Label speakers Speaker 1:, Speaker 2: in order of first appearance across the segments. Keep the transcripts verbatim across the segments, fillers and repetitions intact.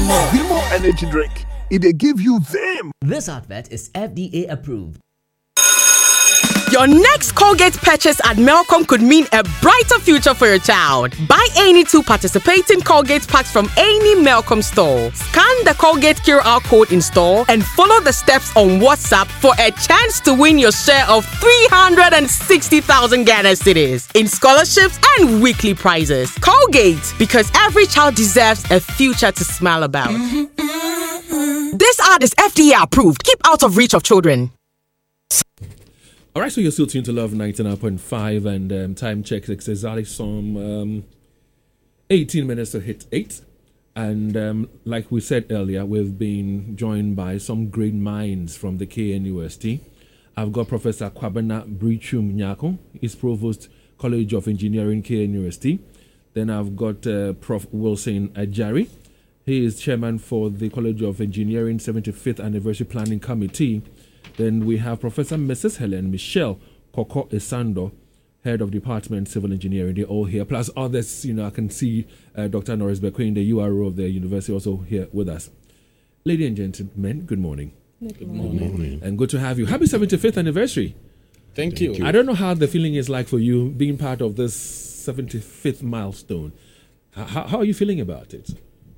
Speaker 1: Vimo.
Speaker 2: Vimo energy drink. It they give you them.
Speaker 1: This advert is F D A approved.
Speaker 3: Your next Colgate purchase at Melcom could mean a brighter future for your child. Buy any two participating Colgate packs from any Melcom store. Scan the Colgate Q R code in store and follow the steps on WhatsApp for a chance to win your share of three hundred sixty thousand Ghana cedis in scholarships and weekly prizes. Colgate, because every child deserves a future to smile about. This ad is F D A approved. Keep out of reach of children.
Speaker 4: All right, so you're still tuned to Love ninety-nine point five, and um, time check it's exactly some um, eighteen minutes to hit eight. And um, like we said earlier, we've been joined by some great minds from the K N U S T. I've got Professor Kwabena Brichum Nyako, he's Provost, College of Engineering, K N U S T. Then I've got uh, Professor Wilson Ajari. He is Chairman for the College of Engineering seventy-fifth Anniversary Planning Committee. Then we have Professor Missus Helen Michelle Koko Esando, Head of Department Civil Engineering. They're all here. Plus others, you know, I can see uh, Doctor Norris Bequin, the U R O of the university, also here with us. Ladies and gentlemen, good morning.
Speaker 5: Good morning. Good morning.
Speaker 4: And good to have you. Happy seventy-fifth anniversary.
Speaker 5: Thank, Thank you.
Speaker 4: you. I don't know how the feeling is like for you being part of this seventy-fifth milestone. How, how are you feeling about it?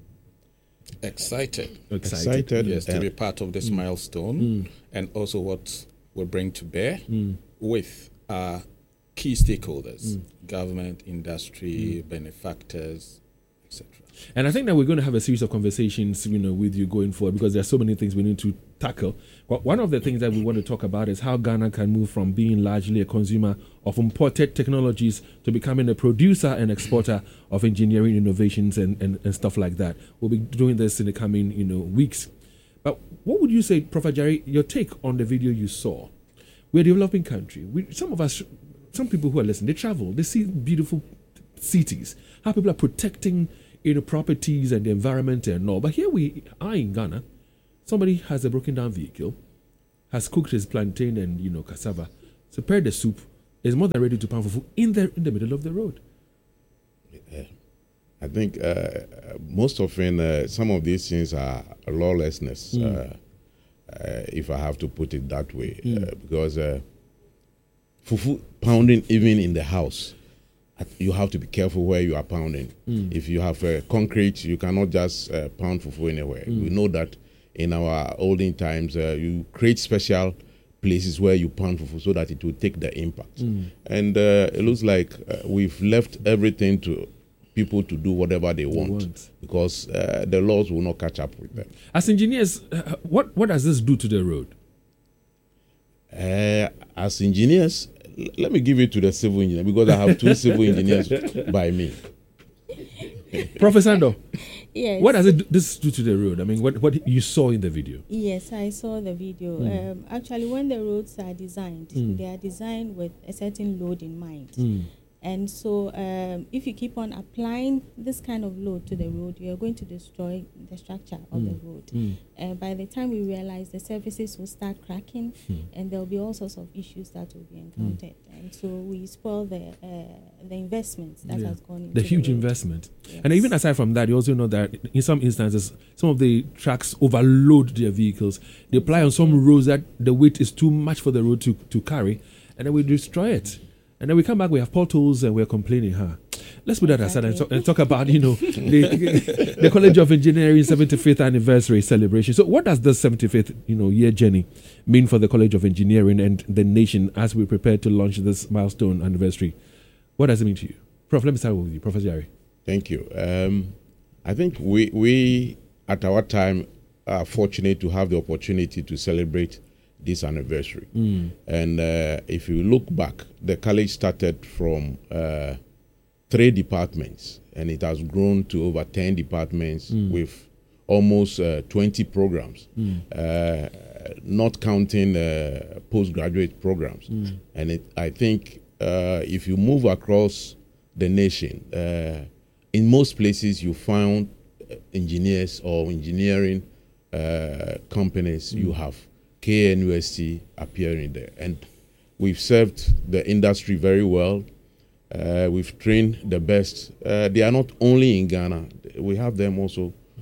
Speaker 5: Excited.
Speaker 4: Excited.
Speaker 5: Excited. Yes, to be part of this mm. milestone mm. and also what we bring to bear mm. with our key stakeholders, mm. government, industry, mm. benefactors, et cetera.
Speaker 4: And I think that we're going to have a series of conversations, you know, with you going forward because there are so many things we need to tackle. But one of the things that we want to talk about is how Ghana can move from being largely a consumer of imported technologies to becoming a producer and exporter of engineering innovations and, and, and stuff like that. We'll be doing this in the coming, you know, weeks. But what would you say, Professor Jerry, your take on the video you saw? We're a developing country. We, some of us, some people who are listening, they travel, they see beautiful cities, how people are protecting you know, properties and the environment and all. But here we are in Ghana. Somebody has a broken down vehicle, has cooked his plantain and, you know, cassava, prepared the soup, is more than ready to pound for food in the, in the middle of the road.
Speaker 6: Yeah. I think uh, most often uh, some of these things are lawlessness, mm. uh, uh, if I have to put it that way. Mm. Uh, because uh, fufu pounding even in the house, you have to be careful where you are pounding. Mm. If you have uh, concrete, you cannot just uh, pound fufu anywhere. Mm. We know that in our olden times, uh, you create special places where you pound fufu so that it will take the impact. Mm. And uh, it looks like uh, we've left everything to people to do whatever they want, want. because uh, the laws will not catch up with them.
Speaker 4: As engineers, uh, what, what does this do to the road?
Speaker 6: Uh, as engineers, let me give it to the civil engineer because I have two civil engineers by me.
Speaker 4: Professor Ando,
Speaker 7: yes.
Speaker 4: What does it, this do to the road? I mean, what, what you saw in the video?
Speaker 7: Yes, I saw the video. Mm. Um, actually, when the roads are designed, mm. they are designed with a certain load in mind. Mm. And so um, if you keep on applying this kind of load to the road, you are going to destroy the structure of mm. the road. Mm. Uh, by the time we realize, the surfaces will start cracking mm. and there will be all sorts of issues that will be encountered. Mm. And so we spoil the uh, the investments that yeah. has gone into
Speaker 4: the huge
Speaker 7: the
Speaker 4: investment. Yes. And even aside from that, you also know that in some instances, some of the trucks overload their vehicles. They apply on some roads that the weight is too much for the road to, to carry, and then we destroy it. And then we come back, we have potholes, and we're complaining, huh? Let's put that aside and talk, and talk about, you know, the, the College of Engineering seventy-fifth anniversary celebration. So what does this seventy-fifth, you know, year journey mean for the College of Engineering and the nation as we prepare to launch this milestone anniversary? What does it mean to you? Prof, let me start with you, Professor Jerry.
Speaker 6: Thank you. Um, I think we, we, at our time, are fortunate to have the opportunity to celebrate this anniversary. Mm. And uh, if you look back, the college started from uh, three departments and it has grown to over ten departments mm. with almost uh, twenty programs, mm. uh, not counting uh, postgraduate programs. Mm. And it, I think uh, if you move across the nation, uh, in most places you found engineers or engineering uh, companies, mm. you have K N U S T appearing there. And we've served the industry very well. Uh, we've trained the best. Uh, they are not only in Ghana. We have them also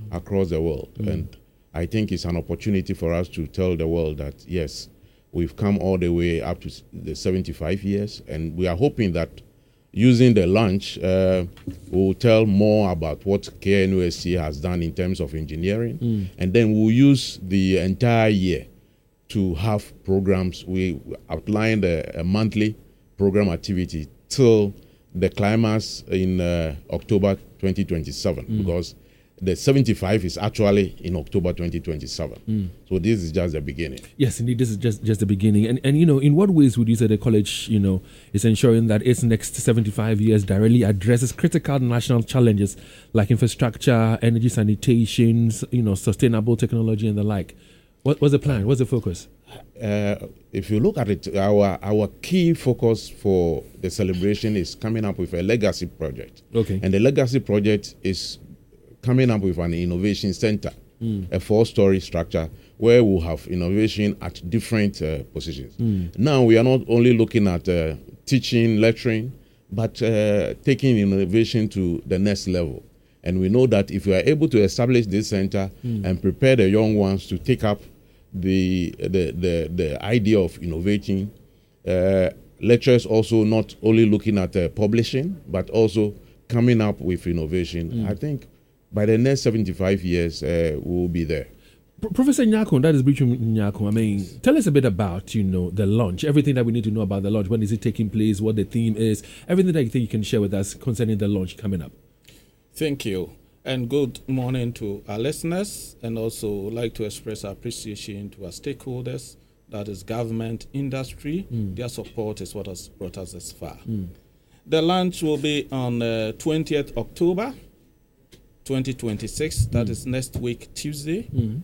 Speaker 6: across the world.
Speaker 4: Mm.
Speaker 6: And I think it's an opportunity for us to tell the world that, yes, we've come all the way up to the seventy-five years, and we are hoping that using the launch, uh, we'll tell more about what K N U S T has done in terms of engineering,
Speaker 4: Mm.
Speaker 6: and then we'll use the entire year to have programs. We outlined a, a monthly program activity till the climax in uh, October twenty twenty-seven,
Speaker 4: Mm.
Speaker 6: because the seventy-five is actually in October twenty twenty-seven.
Speaker 4: Mm.
Speaker 6: So this is just the beginning.
Speaker 4: Yes, indeed, this is just, just the beginning. And, and, you know, in what ways would you say the college, you know, is ensuring that its next seventy-five years directly addresses critical national challenges like infrastructure, energy sanitation, you know, sustainable technology and the like? What, what's the plan? What's the focus?
Speaker 6: Uh, if you look at it, our our key focus for the celebration is coming up with a legacy project.
Speaker 4: Okay.
Speaker 6: And the legacy project is coming up with an innovation center,
Speaker 4: Mm.
Speaker 6: a four-story structure where we'll have innovation at different uh, positions.
Speaker 4: Mm.
Speaker 6: Now we are not only looking at uh, teaching, lecturing, but uh, taking innovation to the next level. And we know that if we are able to establish this center
Speaker 4: Mm.
Speaker 6: and prepare the young ones to take up the the the, the idea of innovating, uh, lecturers also not only looking at uh, publishing, but also coming up with innovation.
Speaker 4: Mm.
Speaker 6: I think by the next seventy-five years, uh, we'll be there.
Speaker 4: Pro- Professor Nyako, that is Brichum Nyako. I mean, tell us a bit about, you know, the launch, everything that we need to know about the launch. When is it taking place? What the theme is? Everything that you think you can share with us concerning the launch coming up.
Speaker 5: Thank you. And good morning to our listeners, and also like to express our appreciation to our stakeholders, that is government, industry.
Speaker 4: Mm.
Speaker 5: Their support is what has brought us this far.
Speaker 4: Mm.
Speaker 5: The launch will be on uh, twentieth October twenty twenty-six, that
Speaker 4: Mm.
Speaker 5: is next week, Tuesday,
Speaker 4: Mm.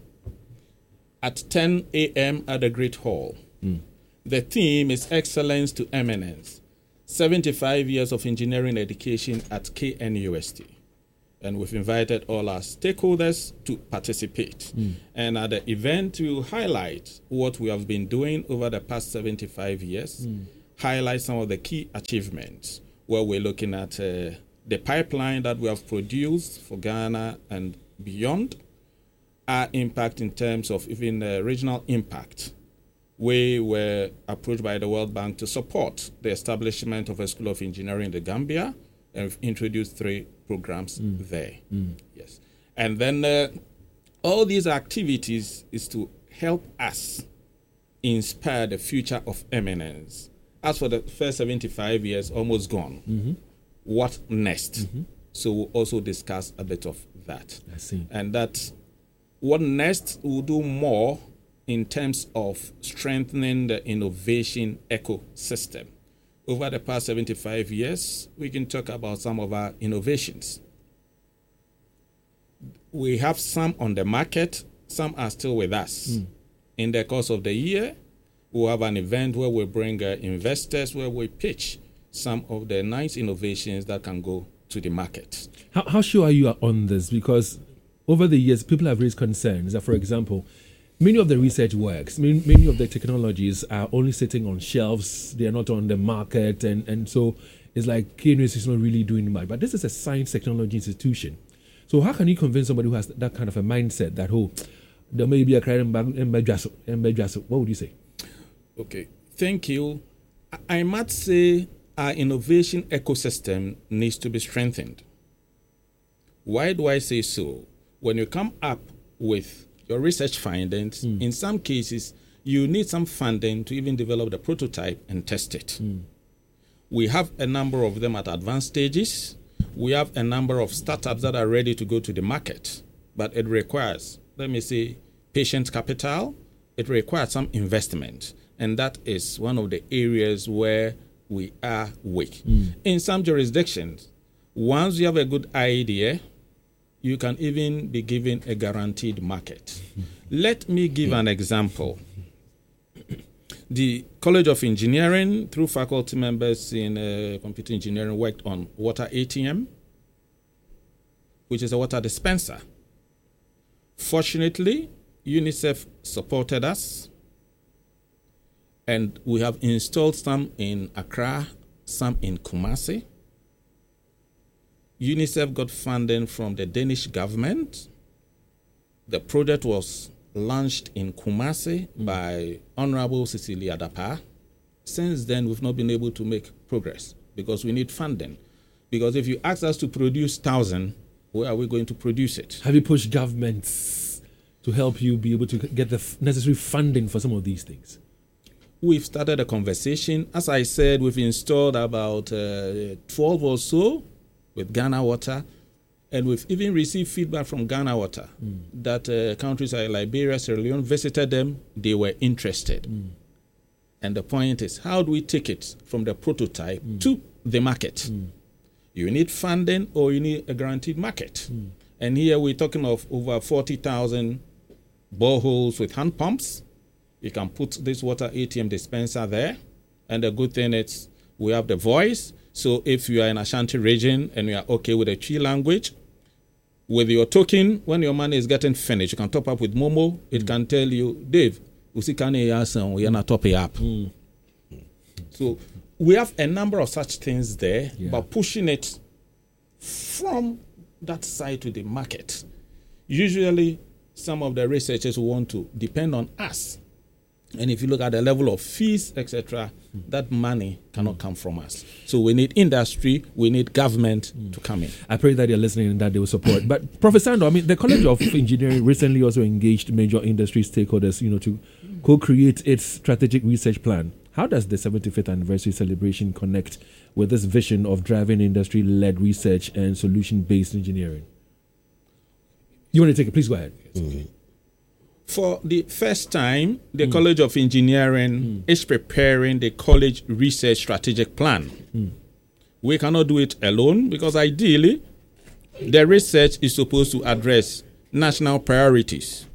Speaker 5: at ten a.m. at the Great Hall.
Speaker 4: Mm.
Speaker 5: The theme is Excellence to Eminence, seventy-five years of engineering education at K N U S T. And we've invited all our stakeholders to participate.
Speaker 4: Mm.
Speaker 5: And at the event, we will highlight what we have been doing over the past seventy-five years,
Speaker 4: Mm.
Speaker 5: highlight some of the key achievements, where we're looking at uh, the pipeline that we have produced for Ghana and beyond, our impact in terms of even uh, regional impact. We were approached by the World Bank to support the establishment of a School of Engineering in the Gambia, and we've introduced three programs
Speaker 4: Mm.
Speaker 5: there.
Speaker 4: Mm.
Speaker 5: Yes. And then uh, all these activities is to help us inspire the future of eminence. As for the first seventy-five years, almost gone.
Speaker 4: Mm-hmm.
Speaker 5: What next?
Speaker 4: Mm-hmm.
Speaker 5: So we'll also discuss a bit of that.
Speaker 4: I see.
Speaker 5: And that what next will do more in terms of strengthening the innovation ecosystem. Over the past seventy-five years, we can talk about some of our innovations. We have some on the market, some are still with us.
Speaker 4: Mm.
Speaker 5: In the course of the year, we'll have an event where we bring uh, investors, where we pitch some of the nice innovations that can go to the market.
Speaker 4: How, how sure are you on this? Because over the years, people have raised concerns that, for example, many of the research works, many, many of the technologies are only sitting on shelves. They are not on the market. And, and so it's like K N U S is not really doing much. But this is a science technology institution. So how can you convince somebody who has that kind of a mindset that, oh, there may be a crime, what would you say?
Speaker 5: Okay, thank you. I I must say our innovation ecosystem needs to be strengthened. Why do I say so? When you come up with your research findings,
Speaker 4: Mm.
Speaker 5: in some cases, you need some funding to even develop the prototype and test it.
Speaker 4: Mm.
Speaker 5: We have a number of them at advanced stages. We have a number of startups that are ready to go to the market, but it requires, let me say, patient capital. It requires some investment, and that is one of the areas where we are weak.
Speaker 4: Mm.
Speaker 5: In some jurisdictions, once you have a good idea, you can even be given a guaranteed market. Let me give an example. The College of Engineering, through faculty members in uh, computer engineering, worked on water A T M, which is a water dispenser. Fortunately, UNICEF supported us, and we have installed some in Accra, some in Kumasi. UNICEF got funding from the Danish government, The project was launched in Kumasi mm. by Honorable Cecilia Dapa. Since then, we've not been able to make progress because we need funding. Because if you ask us to produce one thousand, where are we going to produce it?
Speaker 4: Have you pushed governments to help you be able to get the f- necessary funding for some of these things?
Speaker 5: We've started a conversation. As I said, we've installed about uh, twelve or so with Ghana Water. And we've even received feedback from Ghana Water mm. that uh, countries like Liberia, Sierra Leone visited them. They were interested. Mm. And the point is, how do we take it from the prototype mm. to the market? Mm. You need funding or you need a guaranteed market. Mm. And here we're talking of over forty thousand boreholes with hand pumps. You can put this water A T M dispenser there. And the good thing is we have the voice. So if you are in Ashanti region and you are okay with the Twi language, with your token, when your money is getting finished, you can top up with Momo. It mm. can tell you, Dave, we are not topping up. Mm. So we have a number of such things there, yeah. but pushing it from that side to the market. Usually, some of the researchers want to depend on us. And if you look at the level of fees, et cetera, mm. that money cannot mm. come from us. So we need industry, we need government mm. to come in.
Speaker 4: I pray that you're listening and that they will support. But Professor Sando, I mean, the College of Engineering recently also engaged major industry stakeholders, you know, to co-create its strategic research plan. How does the seventy-fifth anniversary celebration connect with this vision of driving industry-led research and solution-based engineering? You want to take it? Please go ahead. Mm-hmm.
Speaker 5: For the first time, the mm. College of Engineering mm. is preparing the college research strategic plan. Mm. We cannot do it alone because ideally, the research is supposed to address national priorities.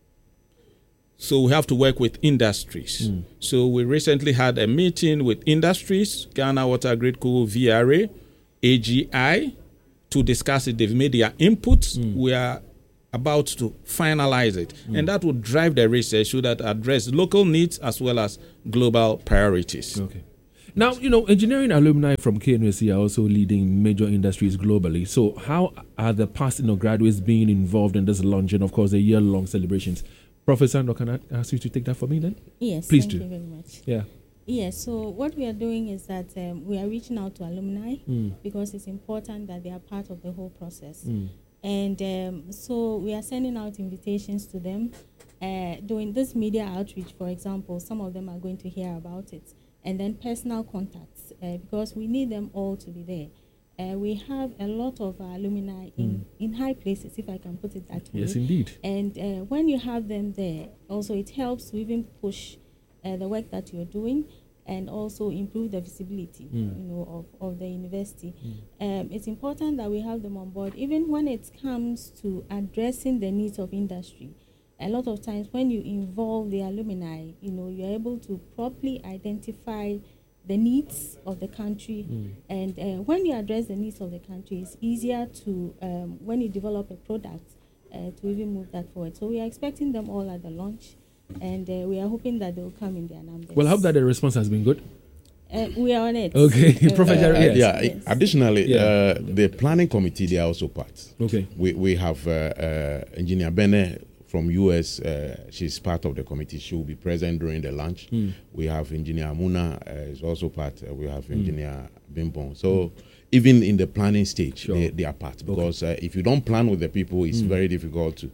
Speaker 5: So we have to work with industries. Mm. So we recently had a meeting with industries, Ghana Water Grid Co, V R A, A G I, to discuss it. They've made their inputs. Mm. We are about to finalize it. Mm. And that will drive the research so that address local needs as well as global priorities.
Speaker 4: Okay. Now, you know, engineering alumni from K N U S C are also leading major industries globally. So how are the past you know, graduates being involved in this launch and, of course, the year-long celebrations? Professor Sando, can I ask you to take that for me then?
Speaker 7: Yes,
Speaker 4: please
Speaker 7: thank
Speaker 4: do.
Speaker 7: you very much.
Speaker 4: Yeah.
Speaker 7: Yes, so what we are doing is that um, we are reaching out to alumni
Speaker 4: mm.
Speaker 7: because it's important that they are part of the whole process.
Speaker 4: Mm.
Speaker 7: And um, so we are sending out invitations to them. Uh, doing this media outreach, for example, some of them are going to hear about it. And then personal contacts, uh, because we need them all to be there. Uh, we have a lot of alumni in, mm. in high places, if I can put it that way.
Speaker 4: Yes, indeed.
Speaker 7: And uh, when you have them there, also it helps to even push uh, the work that you're doing and also improve the visibility mm. you know, of, of the university. Mm. Um, it's important that we have them on board, even when it comes to addressing the needs of industry. A lot of times when you involve the alumni, you know, you're able to properly identify the needs of the country. Mm. And uh, when you address the needs of the country, it's easier to, um, when you develop a product, uh, to even move that forward. So we are expecting them all at the launch, and uh, we are hoping that they will come in their numbers.
Speaker 4: Well, I hope that the response has been good.
Speaker 7: Uh, we are on it.
Speaker 4: Okay,
Speaker 7: uh,
Speaker 6: Professor. Uh,
Speaker 4: yes.
Speaker 6: Yeah.
Speaker 7: Yes.
Speaker 6: Additionally,
Speaker 4: Yeah.
Speaker 6: Uh, the planning committee, they are also part.
Speaker 4: Okay.
Speaker 6: We we have uh, uh, Engineer Bene from U S. Uh, she's part of the committee. She will be present during the launch. Mm. We have Engineer Amuna uh, is also part. Uh, we have Engineer mm. Bimbon. So mm. even in the planning stage,
Speaker 4: sure.
Speaker 6: they, they are part. Because okay. uh, if you don't plan with the people, it's mm. very difficult to.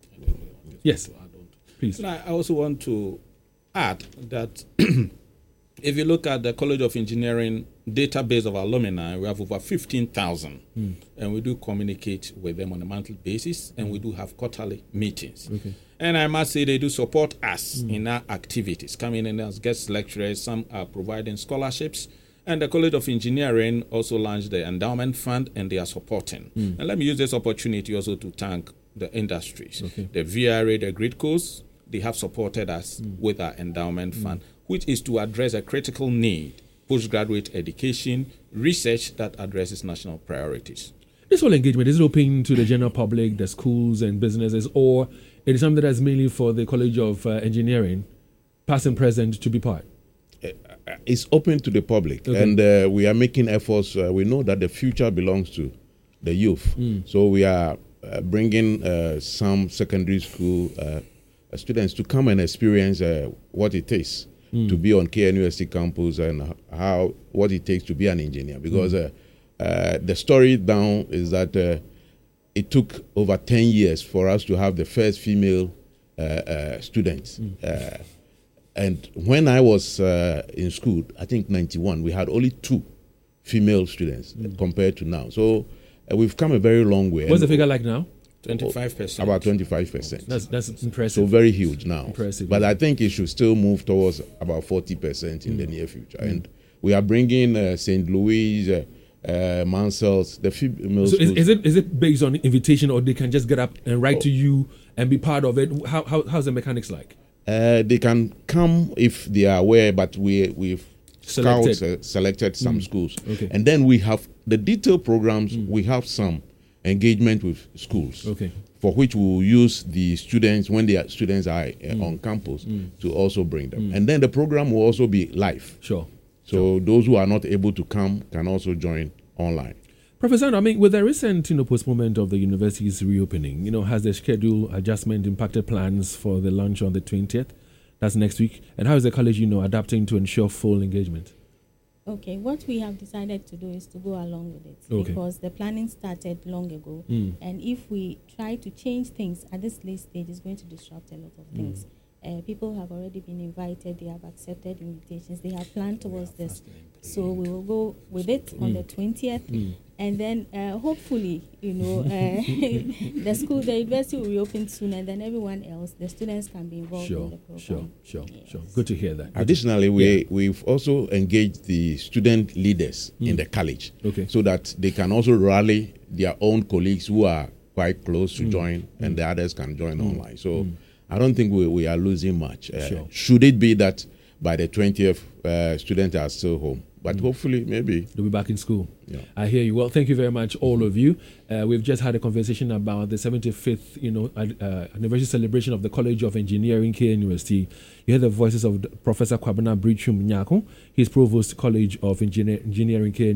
Speaker 4: Yes. Please.
Speaker 5: And I also want to add that if you look at the College of Engineering database of alumni, we have over fifteen thousand. Mm. And we do communicate with them on a monthly basis, and we do have quarterly meetings.
Speaker 4: Okay.
Speaker 5: And I must say they do support us mm. in our activities, coming in as guest lecturers. Some are providing scholarships. And the College of Engineering also launched the endowment fund, and they are supporting. Mm. And let me use this opportunity also to thank the industries. Okay. The V R A, the Gridcos, they have supported us mm. with our endowment mm. fund, which is to address a critical need, postgraduate education, research that addresses national priorities.
Speaker 4: This whole engagement, is it open to the general public, the schools and businesses, or it is something that's mainly for the College of uh, Engineering, past and present, to be part?
Speaker 6: Uh, it's open to the public, okay. and uh, we are making efforts. Uh, we know that the future belongs to the youth. Mm. So we are uh, bringing uh, some secondary school uh, students to come and experience uh, what it is mm. to be on K N U S T campus and how what it takes to be an engineer. Because mm. uh, uh, the story down is that uh, it took over ten years for us to have the first female uh, uh, students. Mm. Uh, and when I was uh, in school, I think ninety-one, we had only two female students mm. compared to now. So uh, we've come a very long way.
Speaker 4: What's the figure like now?
Speaker 5: twenty-five percent.
Speaker 6: About twenty-five percent.
Speaker 4: That's that's impressive.
Speaker 6: So very huge now.
Speaker 4: Impressive.
Speaker 6: But I think it should still move towards about forty percent in mm. the near future. Mm. And we are bringing uh, Saint Louis, uh, uh, Mansell's, the female
Speaker 4: So
Speaker 6: schools.
Speaker 4: is, is it is it based on invitation, or they can just get up and write oh. to you and be part of it? How, how how's the mechanics like?
Speaker 6: Uh, they can come if they are aware, but we we've
Speaker 4: Selected.
Speaker 6: scouts uh, selected some mm. schools,
Speaker 4: okay.
Speaker 6: and then we have the detailed programs. Mm. We have some engagement with schools,
Speaker 4: okay.
Speaker 6: for which we will use the students when the students are uh,
Speaker 4: mm.
Speaker 6: on campus
Speaker 4: mm.
Speaker 6: to also bring them,
Speaker 4: mm.
Speaker 6: and then the program will also be live.
Speaker 4: Sure.
Speaker 6: So
Speaker 4: sure.
Speaker 6: those who are not able to come can also join online.
Speaker 4: Professor, I mean, with the recent you know, postponement of the university's reopening, you know, has the schedule adjustment impacted plans for the launch on the twentieth? That's next week. And how is the college, you know, adapting to ensure full engagement?
Speaker 7: Okay, what we have decided to do is to go along with it
Speaker 4: okay.
Speaker 7: because the planning started long ago.
Speaker 4: Mm.
Speaker 7: And if we try to change things at this late stage, it's going to disrupt a lot of mm. things. Uh, people have already been invited, they have accepted invitations, they have planned towards this. So we will go with it mm. on the twentieth. Mm. And then uh, hopefully, you know, uh, the school, the university will reopen soon, and then everyone else, the students can be involved
Speaker 4: sure,
Speaker 7: in the program.
Speaker 4: Sure, sure,
Speaker 7: yes.
Speaker 4: sure. Good to hear that. Good
Speaker 6: Additionally, we,
Speaker 4: yeah.
Speaker 6: we've also engaged the student leaders mm. in the college
Speaker 4: okay.
Speaker 6: so that they can also rally their own colleagues who are quite close to mm. join, mm. and the others can join mm. online. So mm. I don't think we, we are losing much. Uh,
Speaker 4: sure.
Speaker 6: Should it be that by the twentieth, uh, students are still home? But mm. hopefully, maybe
Speaker 4: they'll be back in school.
Speaker 6: Yeah.
Speaker 4: I hear you. Well, thank you very much, all of you. Uh, we've just had a conversation about the seventy-fifth, you know, uh, anniversary celebration of the College of Engineering, K N U S T. You hear the voices of Professor Kwabena Brichum Nyako. He's Provost College of Engineer- Engineering, K N U S T.